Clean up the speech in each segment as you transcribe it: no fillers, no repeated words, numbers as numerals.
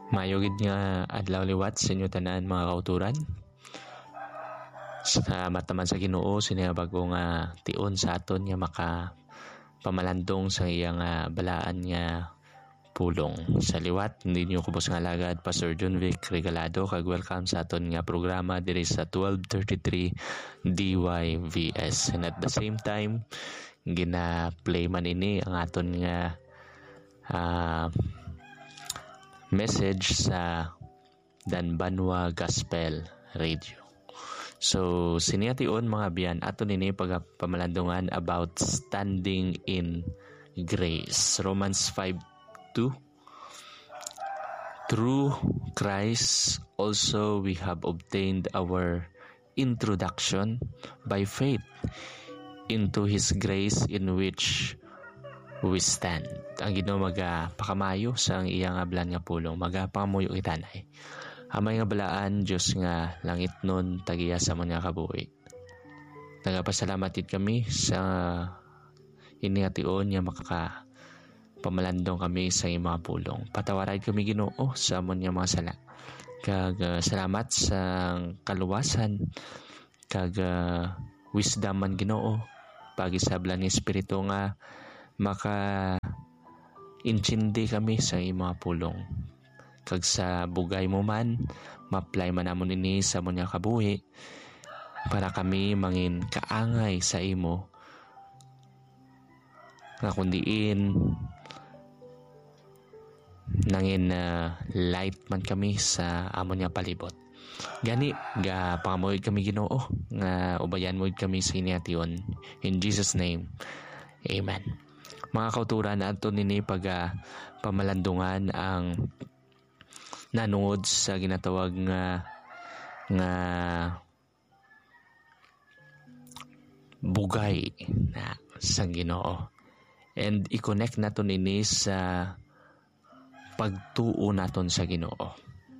Maayo gid nga adlaw liwat sa inyo tanan mga kauturan. Salamat naman sa Ginoo sini bago nga tion sa aton nga maka pamalandong sa iyang balaan nga pulong. Sa liwat, hindi niyo kubos nga lagad Pastor John Vic Regalado kag welcome sa aton nga programa diri sa 1233 DYVS. And at the same time, gina-play man ini ang aton nga message sa Danbanwa Gospel Radio. So, siniation mga biyan, ato nini pamalandungan about standing in grace. Romans 5:2. Through Christ also we have obtained our introduction by faith into His grace in which we stand. Ang Ginoo magapakamayo sa iyang ablan nga pulong, magapakamuyo itanay. Amay nga balaan Dios nga langit nun tagiya sa mga kabuhi. Nagapasalamat kami sa iniation nga pamalandong kami sa iyong mga pulong. Patawaray kami Ginoo sa amon nga mga sala. Kag salamat sa kaluwasan kag wisdom man Ginoo pagi sa ablan nga espiritu nga maka-intindi kami sa iyong mga pulong. Kag sa bugay mo man, ma-apply man namon ini sa mga kabuhi para kami mangin kaangay sa imo nga kundiin nangin light man kami sa amon nga palibot. Gani, pangamuhid kami Ginoo nga ubayan mo kami sa iniation. In Jesus' name, Amen. Mga kauturan, ato nini pamalandungan ang nanungod sa ginatawag nga bugay na sa Ginoo. And i-connect naton ini sa pagtuo naton sa Ginoo.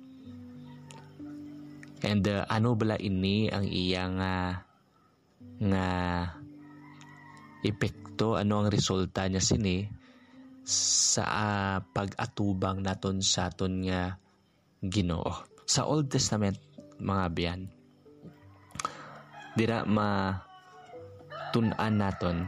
And ano bala ini ang iyang nga epekto, ano ang resulta niya sini sa pag-atubang naton sa aton nga Ginoo. Sa Old Testament mga biyan, dira matun-an naton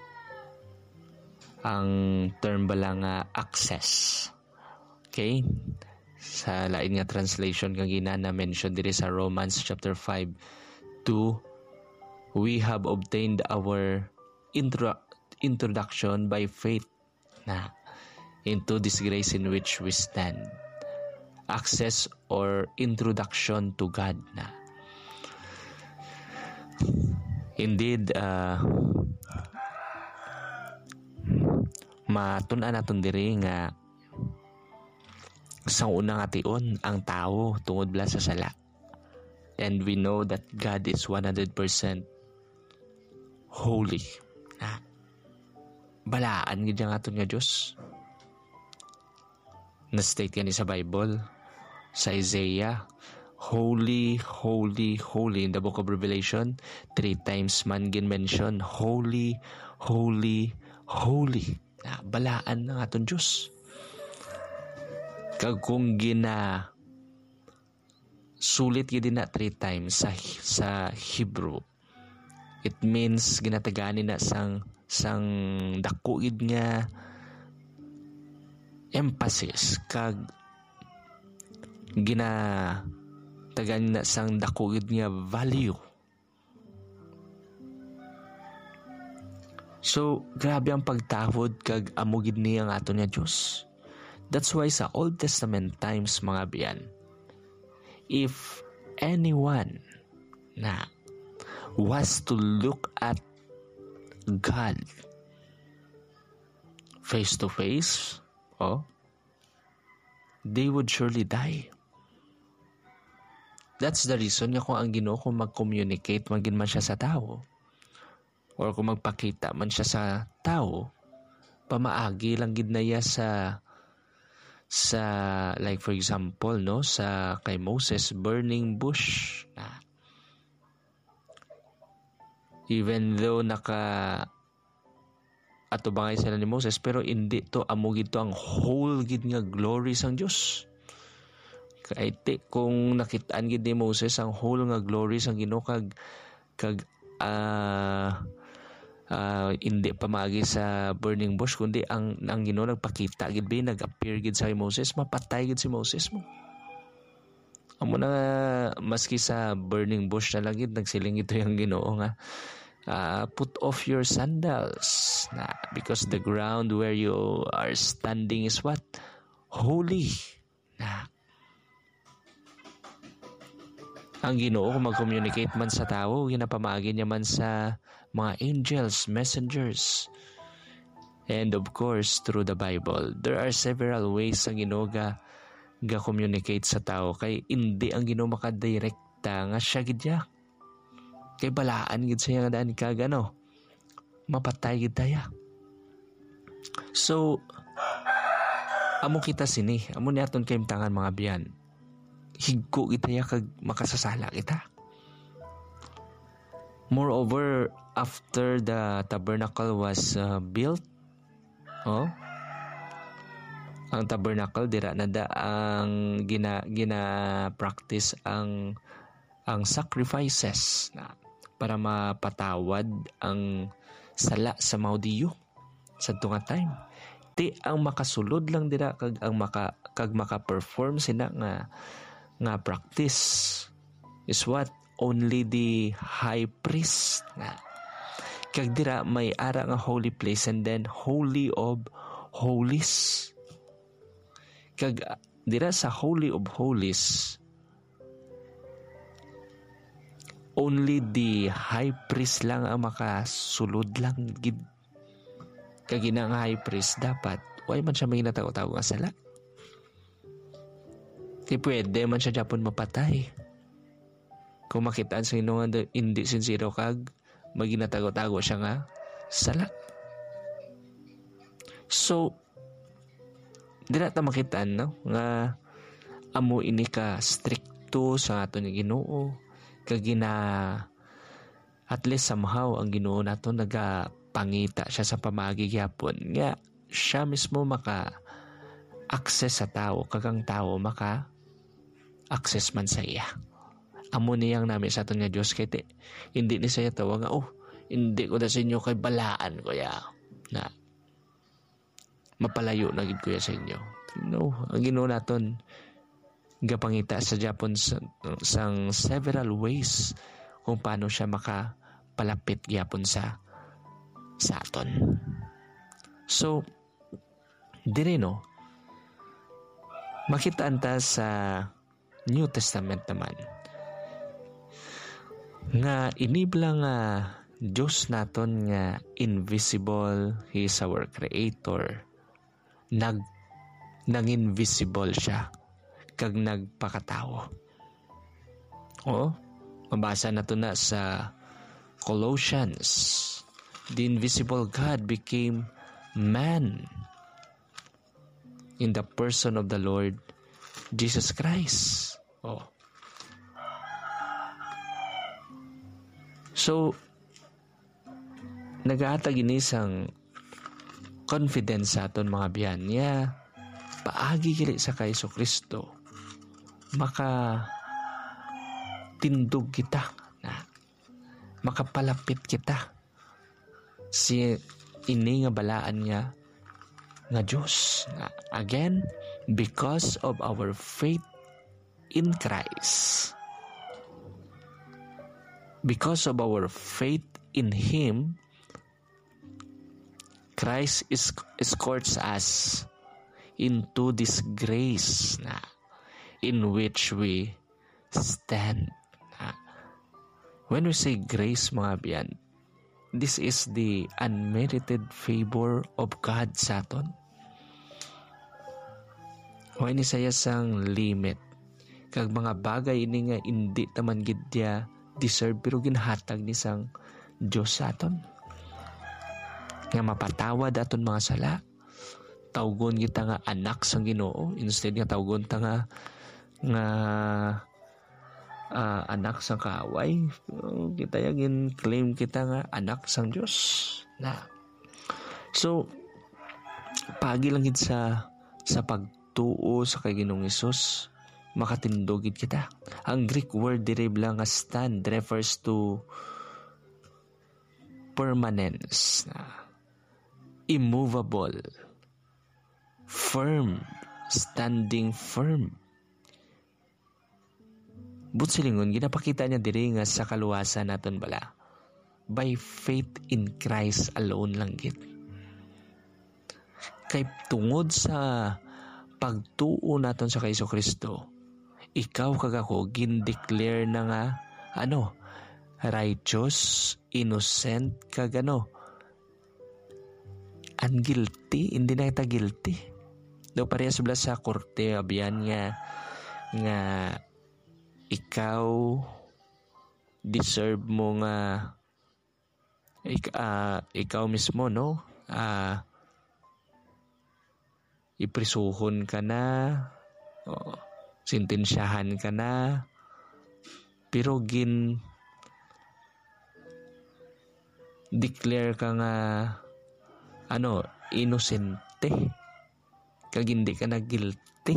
ang term bala nga access. Okay? Sa lain nga translation kang ginana mention diri sa Romans chapter 5:2, we have obtained our introduction by faith na into this grace in which we stand. Access or introduction to God na. Indeed, matun-an naton diri nga sa unang ation ang tao tungod bala sa sala. And we know that God is 100% holy. Balaan gid ang aton nga Dios. Na-state kani sa Bible, sa Isaiah, holy, holy, holy. In the book of Revelation, 3 times man gin-mention, holy, holy, holy. Balaan ng aton Diyos. Kag kung sulit gid na 3 times sa Hebrew, it means ginatagani na sang dako gid nga emphasis kag ginatagan na sang dako gid nga value. So grabe ang pagtawod kag amo gid ni ang aton nga Dios. That's why sa Old Testament times mga biyan, if anyone na was to look at God face to face, they would surely die. That's the reason nga kung ang Ginoo kung mag-communicate magin man siya sa tao or kung magpakita man siya sa tao, pamaagi lang gid na ya sa like for example sa kay Moses burning bush na even though atubangay sila ni Moses pero hindi to amo gid to ang whole gid nga glory sang Dios. Kay kung nakitaan gid ni Moses ang whole nga glory sang Ginoo kag hindi pa maagi sa burning bush kundi ang Ginoo nagpakita gid nag-appear gid sa Moses, mapatay gid si Moses mo. Amo na maski sa burning bush na lang gid nagsiling ito yung Ginoo nga put off your sandals because the ground where you are standing is what? Holy. Ang Ginoo kung mag-communicate man sa tao, ginapamagi niya man sa mga angels, messengers. And of course, through the Bible. There are several ways ang Ginoo ga-communicate sa tao. Kay hindi ang Ginoo makadirekta nga siya gid ya. Kay balaan gid siya nga daan kag mapatay gid taya. So, amo kita sini, amo ni aton kay tangan mga biyan. Higko kita ya kag makasasala kita. Moreover, after the tabernacle was built, ang tabernacle dira na da ang gina-practice ang sacrifices para mapatawad ang sala sa maudiyo sa tunga time. Ang makasulod lang dira kag ang maka-perform sina nga practice is what? Only the high priest. Kag dira may ara nga holy place and then holy of holies. Kag dira sa holy of holies, only the high priest lang ang makasulod lang gid. Kag ina nga high priest dapat way man siya may natago-tago nga sala. Di pwede man siya Japon mapatay. Kung makitaan sa Ginoo nga hindi sincero kag maginatago-tago siya nga sala. So, dira ta makitaan nga amo ini ka stricto sa aton nga Ginoo kag at least somehow ang Ginoo nato nagapangita siya sa pamagi gyapon nga siya mismo maka-access sa tao kag ang tao maka-access man sa iya. Amo niyang nami sa aton nga Dios kay hindi ni saya tawa nga hindi ko na sa inyo kay balaan ko ya na mapalayo na gid ko ya sa inyo. No, ang Ginoo naton gapangita sa Japon sang several ways kung paano siya makapalapit gyapon sa aton. So dire makitaan ta sa New Testament naman nga inibla nga Diyos naton nga invisible, He is our creator. Nang-invisible siya kag nagpakatao. Mabasa na to na sa Colossians. The invisible God became man in the person of the Lord Jesus Christ. So, nag-aatag inisang confidence sa aton mga biyan niya paagi kili sa kay Kristo maka tindog kita makapalapit kita si ini nga balaan nga Diyos again because of our faith in Christ. Because of our faith in Him, Christ escorts us into this grace in which we stand. When we say grace, mga biyan, this is the unmerited favor of God sa aton. Huwag ni saya sang limit. Kag mga bagay ini nga hindi taman gidya deserve pero ginhatag ni sang Diyos sa aton. Nga mapatawad aton mga sala. Tawgon kita nga anak sang Ginoo instead nga tawgon ta nga anak sang kaaway. Kita yung claim kita nga anak sang Diyos. So, pagi lang sa pagtuo sa kay Ginoong Hesus, makatindogid kita. Ang Greek word diri lang nga stand refers to permanence, immovable, firm, standing firm. But silingon, ginapakita niya diri nga sa kaluwasan naton bala. By faith in Christ alone lang gid. Kay tungod sa pagtuo naton sa kay Kristo, ikaw kag ako gin-declare na nga righteous, innocent kag unguilty, hindi na kita guilty. Do parehas bala sa korte abiyan nga ikaw deserve mo nga ikaw mismo iprisuhon ka na, sintensyahan ka na, pero declare ka nga inosente, kag hindi ka na guilty.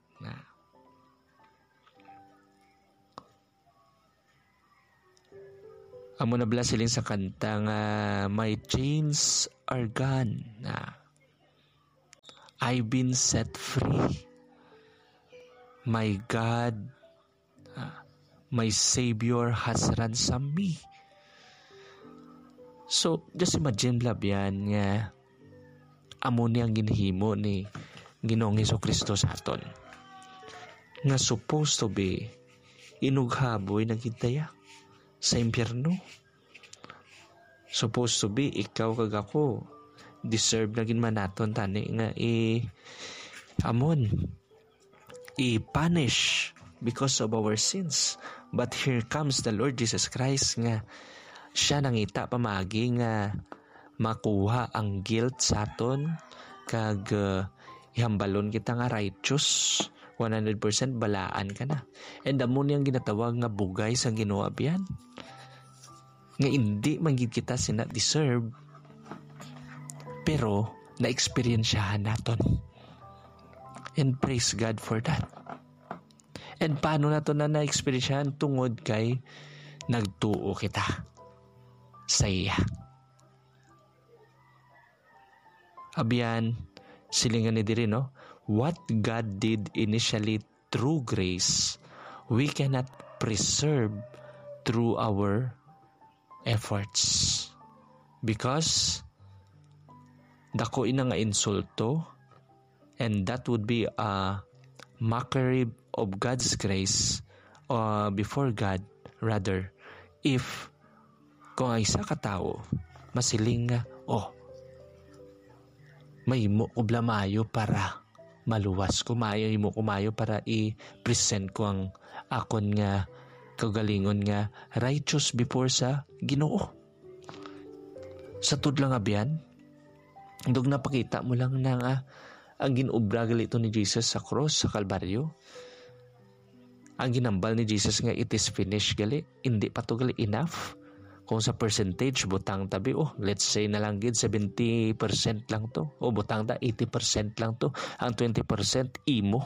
Amo na bala siling sa kanta nga my chains are gone, I've been set free. My God, my Savior has ransomed me. So, just imagine lab yan nga amo niyang ginhimo ni Ginoong Hesukristo sa aton. Nga supposed to be inughaboy nagintaya sa impyerno. Supposed to be ikaw kag ako deserve na gin man naton tani nga i-punish because of our sins. But here comes the Lord Jesus Christ nga siya nangita pamagi nga makuha ang guilt sa aton kag ihambalon kita nga righteous 100% balaan ka na. And amo niyang ginatawag nga bugay sa Ginoo abiyan nga hindi man gid kita sina deserve pero na-experiensyahan naton. And praise God for that. And paano nato na na-experiensyahan? Tungod kay nagtuo kita sa iya. Abiyan, silingan ni diri, what God did initially through grace, we cannot preserve through our efforts. Because dako ina nga insulto, and that would be a mockery of God's grace before God, rather, if kung isa ka tao masiling nga mahimo ko blamayo para maluwas ko, mahimo ko mayo para i-present ko ang akon nga kagalingon nga righteous before sa Ginoo. Sa tudlang abiyan, dug napakita mo lang na ang ginobra gali ito ni Jesus sa cross, sa Kalbaryo. Ang ginambal ni Jesus nga it is finished gali, hindi pa to gali enough. Kung sa percentage, butang tabi, let's say na lang gid 70% lang to. O butang ta, 80% lang to. Ang 20% imo.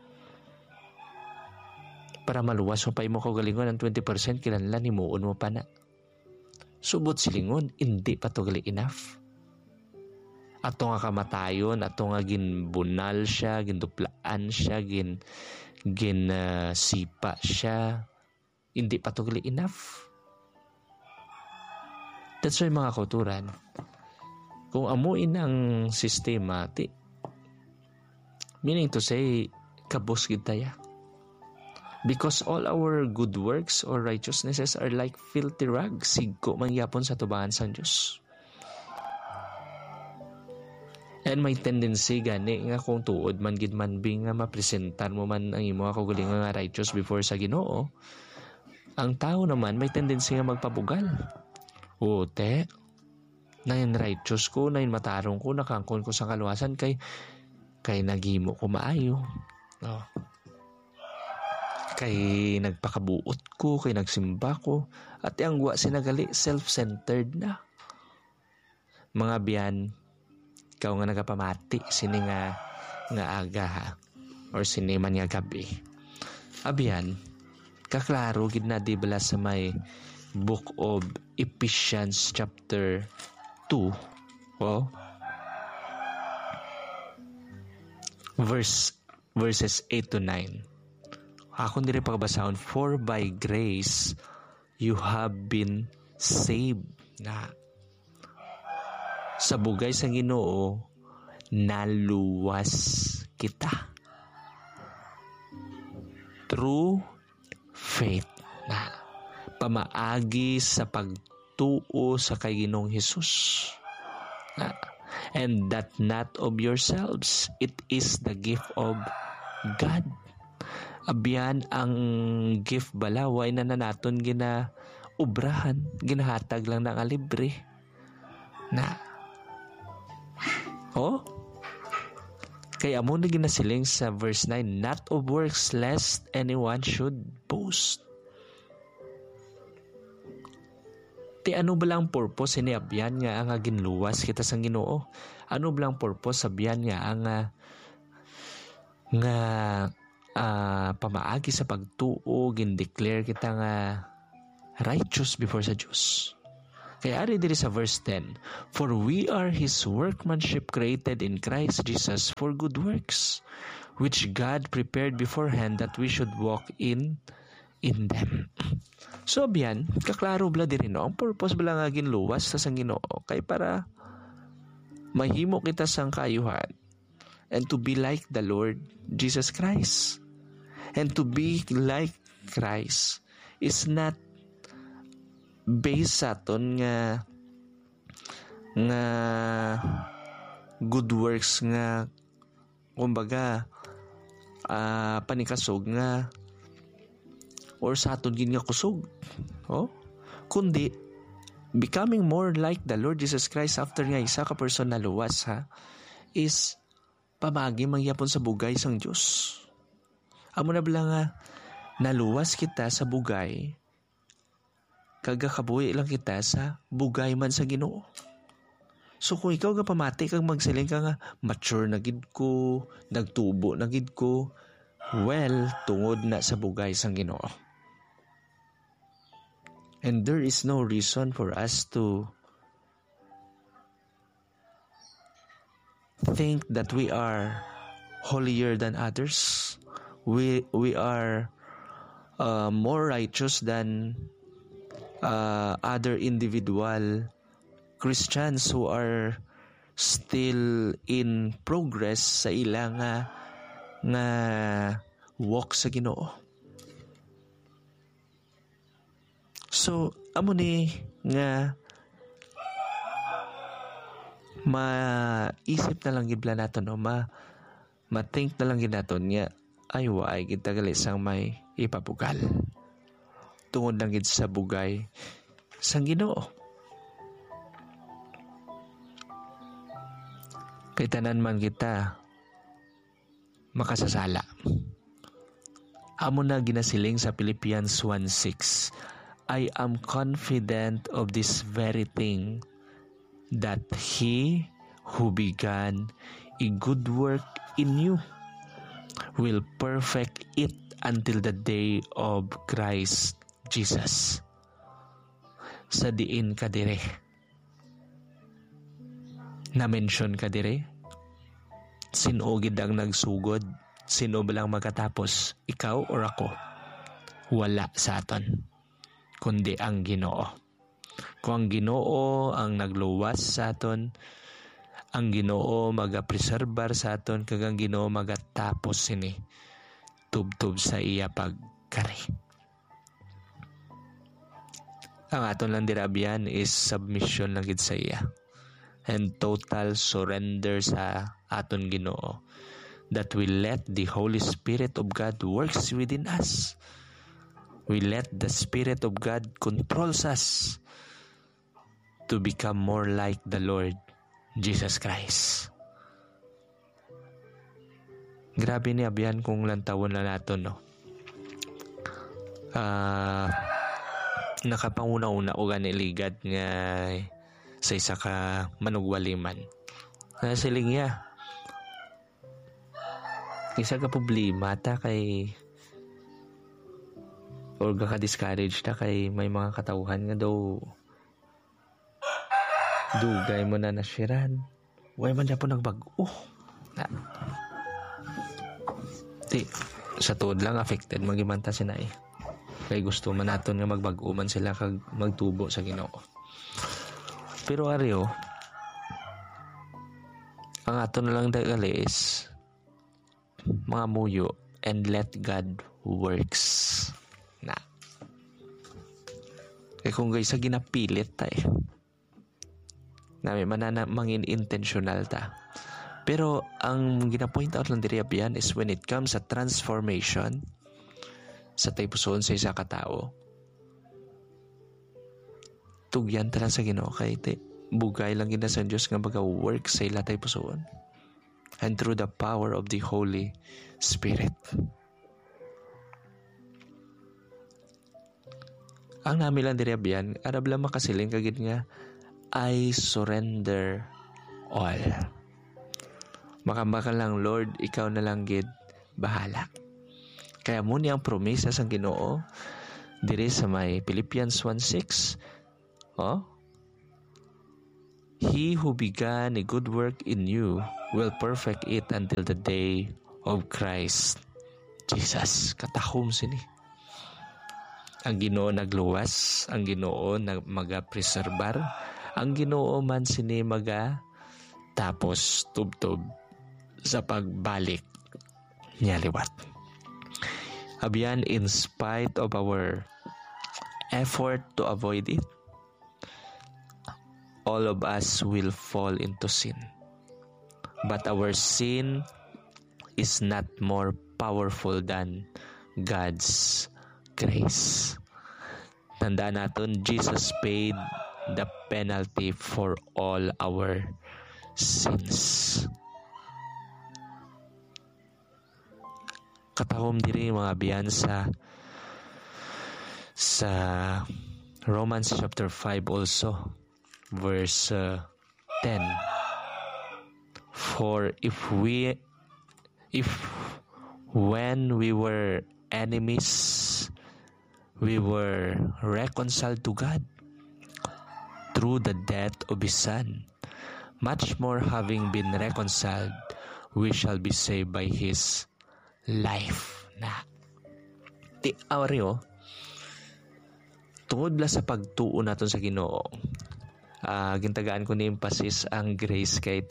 Para maluwas mo pa imo kagalingon, ang 20% kinahanglan himuon mo pa na. Subot silingon, hindi pa to gali enough. Ato nga kamatayon, ato nga ginbunal siya, ginduplaan siya, sipa siya. Hindi pa to gali enough. That's why mga kauturan, kung amuin ang sistema, meaning to say, kabos gid taya. Because all our good works or righteousnesses are like filthy rags, sigko mangyapon sa tubahan sa Diyos. And may tendency gani nga kung tuod man gid man bing nga mapresentar mo man ang imo kagalingon nga righteous before sa Ginoo, ang tao naman may tendency nga magpabugal. Nain righteous ko, nain matarong ko, nakangkon ko sa kaluwasan kay naghimo ko maayo. Kay nagpakabuot ko, kay nagsimba ko, at ang wa sinagali self-centered na. Mga biyan, ikaw nga nagapamati, sini nga aga or sini man nga gabi. Abiyan, kaklaro gid na di bala sa may book of Ephesians chapter 2. Oh. Verses 8 to 9. Ako diri pagbasahon, for by grace you have been saved. Na sa bugay sang Ginoo naluwas kita through faith, na pamaagi sa pagtuo sa kay Ginoong Hesus. And that not of yourselves, it is the gift of God. Abiyan, ang gift bala way na naton gina ubrahan, ginahatag lang na nga libre. Na kaya mo na ginasiling sa verse 9, not of works lest anyone should boast. Ti ano ba lang purpose ni abyan nga ang ginluwas kita sang Ginoo? Ano ba lang purpose abyan nga ang pamaagi sa pagtuo, gindeclare kita nga righteous before sa Diyos. Kaya ari diri sa verse 10, for we are His workmanship created in Christ Jesus for good works, which God prepared beforehand that we should walk in them. So biyan, kaklaro bala diri no, ang purpose bala nga ginluwas sa sang Ginoo kay para mahimo kita sang kayuhan and to be like the Lord Jesus Christ. And to be like Christ is not based sa aton nga good works nga kumbaga panikasog nga or sa aton gin nga kusog, kundi becoming more like the Lord Jesus Christ after nga isa ka person na luwas is pamagi mangyapon sa bugay sang Dios. Amo na bala nga naluwas kita sa bugay, kagakabuhi lang kita sa bugay man sa Ginoo. So kung ikaw ka pamati kag magsiling ka nga mature na gid ko, nagtubo na gid ko, well, tungod na sa bugay sang Ginoo. And there is no reason for us to think that we are holier than others. We are more righteous than other individual Christians who are still in progress sa ilang nga walk sa Ginoo. So, amo ni nga maisip na lang gid naton no, ma-think na lang gid naton nga ay waay gid tagali sang may ipabugal. Tungod lang gid sa bugay sang Ginoo. Kay tanan man kita makasasala. Amo na ginasiling sa Philippians 1:6, I am confident of this very thing, that He who began a good work in you will perfect it until the day of Christ Jesus. Sa diin ka dire, na-mention ka dire, sino gid ang nagsugod, sino ba lang magkatapos, ikaw or ako? Wala sa aton, kundi ang Ginoo. Kung ang Ginoo ang nagluwas sa aton, ang Ginoo magapreserbar sa aton, kag ang Ginoo magatapos sini tubtub sa iya pagkari. Ang aton lang dirabian is submission lang gid sa iya and total surrender sa aton Ginoo, that we let the Holy Spirit of God works within us. We let the Spirit of God controls us to become more like the Lord Jesus Christ. Grabe ni abiyan kung lantawon na nato, no? Nakapanguna-una o ganiligad nga sa isa ka manugwaliman. Nasiling niya, isa ka problema ta kay or gaka-discourage ta kay may mga katawhan nga daw dugay mo na nashiran. Way man po nagbago. Na. Di, sa tuod lang affected magimanta sina eh. Kay gusto man naton nga magbago man sila kag magtubo sa Ginoo. Pero ariyo, ang ato na lang dagali is mga muyo and let God works na. Kaya kung guys sa ginapilit tayo namin manana mangin intentional ta. Pero ang gina-point out lang diri abiyan is when it comes sa transformation sa tayo pusoon sa isa ka tao, tugyan ta lang sa Ginoo kay bugay lang gina sa Dios nga mag-work sa ila tayo pusoon and through the power of the Holy Spirit. Ang namin lang diri abiyan arab lang makasiling kagid nga I surrender all. Makambaka lang Lord, ikaw na lang gid bahala. Kaya mo niyang promesa sa Ginoo diri sa may Philippians 1:6. He who began a good work in you will perfect it until the day of Christ Jesus. Katahom sini. Ang Ginoo nagluwas, ang Ginoo maga-preserbar, ang Ginoo man sini tapos tubtob sa pagbalik niya liwat. Abiyan, in spite of our effort to avoid it, all of us will fall into sin. But our sin is not more powerful than God's grace. Tandaan natin, Jesus paid the penalty for all our sins. Katahom diri mga biyan sa Romans chapter 5 also verse 10. For if when we were enemies we were reconciled to God through the death of His Son, much more having been reconciled we shall be saved by His life. Na ti awaryo tungod la sa pagtuo naton sa Ginoo, gintagaan ko ni emphasis ang grace kay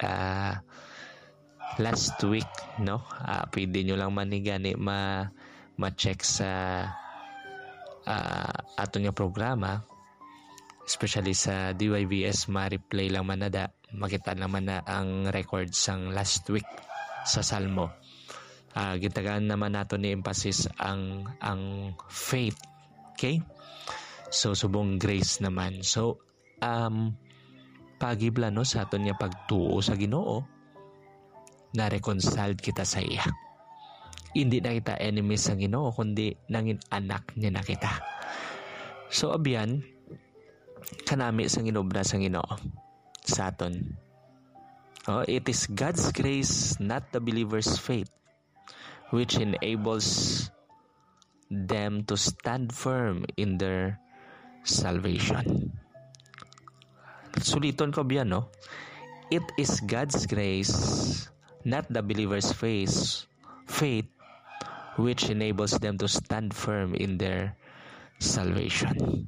last week, no? Pwede nyo lang manigani ma-check sa aton nga programa, especially sa DYVS, ma-replay lang man na makita naman na ang record sang last week sa Salmo. Gintagaan naman nato ni emphasis ang faith. Okay? So subong grace naman. So pagibla no sa aton nga pagtuo sa Ginoo, na reconciled kita sa iya. Hindi na kita enemies sa Ginoo, kundi nangin anak niya na kita. So abiyan kanami sa ginobra sa Ginoo sa aton. It is God's grace, not the believer's faith, which enables them to stand firm in their salvation. Suliton ko biyan, no? It is God's grace, not the believer's faith, which enables them to stand firm in their salvation.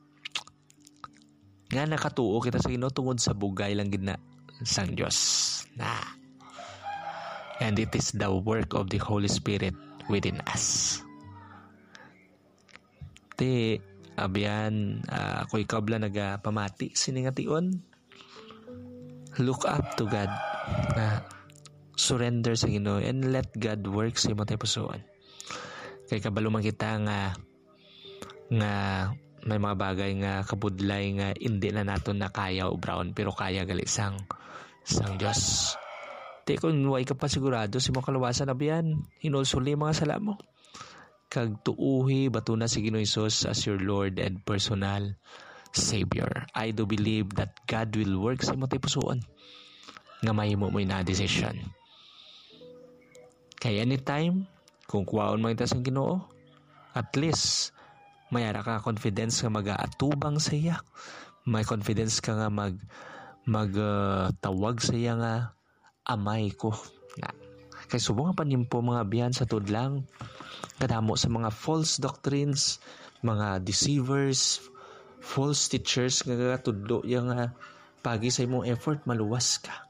Nga nakatuo kita sa Ginoo tungod sa bugay lang gid na sang Dios. And it is the work of the Holy Spirit within us. Abiyan, ako ikabla nagapamati siningation. Look up to God. Surrender sa Ginoo and let God work sa imong pusoon. Kay kabalo man kita nga may mga bagay nga kabudlay nga hindi na naton na kaya obraon pero kaya gali sang Dios. Kung way ka pa sigurado si mo kalawasan abiyan, hinulsuli mga sala mo. Kag tuuhi bato na si Ginoong Hesus as your Lord and personal Savior. I do believe that God will work sa imong pusoon nga mahimo mo na decision. Kaya anytime kung kuwaon mo ita sa Ginoo, at least mayara ka confidence nga mag-aatubang sa iya. May confidence ka nga tawag sa iya nga amay ko. Kay subong nga panimpo mga biyan sa tudlang. Kadamo sa mga false doctrines, mga deceivers, false teachers nga tudlo yang pagi sa imong effort maluwas ka.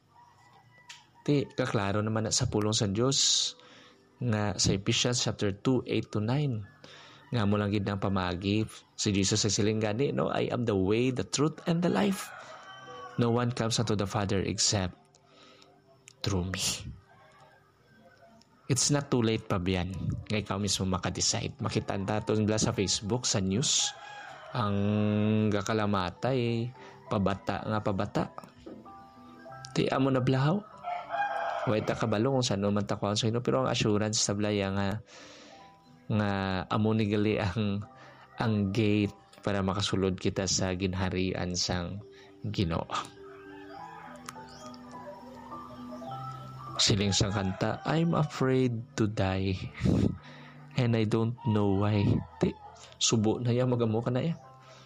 Kaklaro naman na sa pulong sa Dios nga sa Ephesians chapter 2:8-9 nga mo lang gid nang pamagi si Jesus sa siling gani, no, I am the way, the truth, and the life. No one comes unto the Father except through me. It's not too late pa biyan. Ngay ikaw mismo makadecide. Makita natin sa Facebook, sa news, ang gakalamatay, pabata. Amo na blahaw. Wait kabalo kung saan naman takwaon sa ino. Pero ang assurance sa blaya nga amo ni gali ang gate para makasulod kita sa ginharian sang Ginoo. Siling sang kanta, I'm afraid to die and I don't know why. Subo na yan, magamo ka na yan.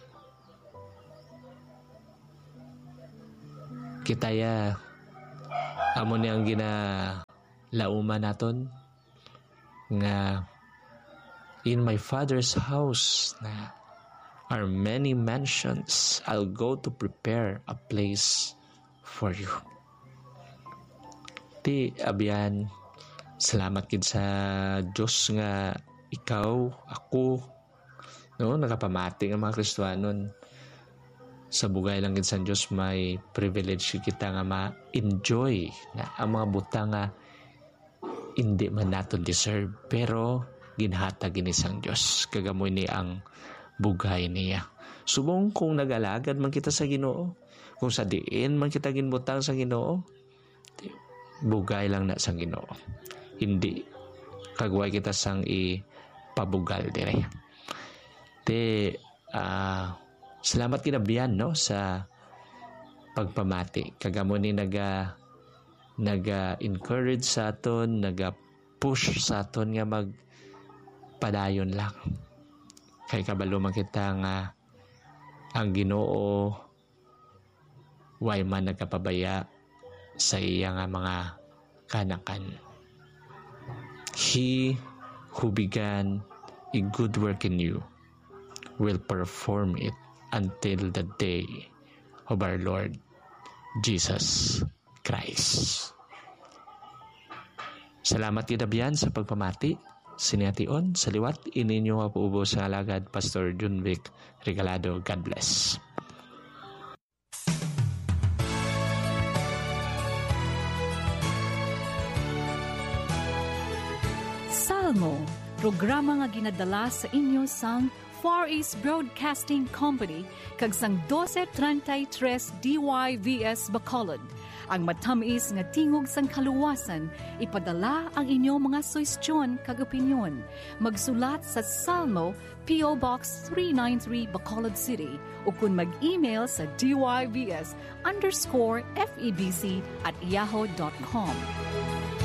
Kitaya, amo niyang ginalauman naton nga in my Father's house na are many mansions. I'll go to prepare a place for you. Abiyan, salamat gid sa Diyos nga ikaw, ako, no, nakapamati ang mga Kristiyanon. Sa bugay lang gid sa Diyos may privilege kita nga ma-enjoy na ang mga butang nga hindi man nato deserve, pero ginhatag gini sang Diyos. Kagamoy ni ang bugay niya. Subong kung nag-alagad man kita sa Ginoo, kung sa diin man kita ginbutang sa Ginoo, bugay lang na sang Ginoo. Hindi kagway kita sang ipabugal dire. Salamat kinabiyan, no, sa pagpamati. Kagamo ni naga-encourage sa aton, naga-push sa aton nga magpadayon lang. Kay kabalo man kita nga ang Ginoo way man nagkapabaya sa iya nga mga kanakan. He who began a good work in you will perform it until the day of our Lord Jesus Christ. Salamat kinabiyan sa pagpamati. Sination sa liwat, ininyo nga po sa alagad Pastor Junvic Regalado. God bless. Salmo, programa nga ginadala sa inyo sang Far East Broadcasting Company kag sang 1233 DYVS Bacolod. Ang matamis nga tingog sang kaluwasan, ipadala ang inyong mga suwestyon kag opinyon. Magsulat sa Salmo, P.O. Box 393 Bacolod City o kung mag-email sa dybs_febc@yahoo.com.